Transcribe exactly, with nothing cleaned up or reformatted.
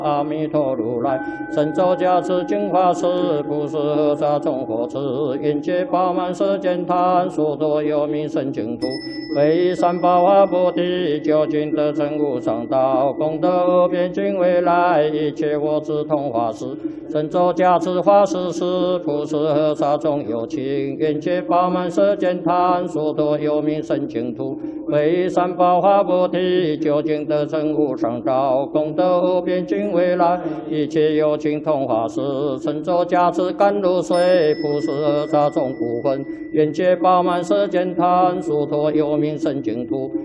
阿弥陀如来，神咒加持净法师，不是菩萨众佛持，愿界饱满世间贪，所多有名圣净土，为三宝化菩提，究竟得成无上道，功德无边尽未来，一切我智同法师，神咒加持法师是，不是菩萨众有情，愿界饱满世间贪，所多有名圣净土，为三宝化菩提，究竟得成无上道，功德无边尽未来，一切有情同法师，神咒加持甘露水，不是菩萨众不分，愿界饱满世间贪，所托有名圣净土。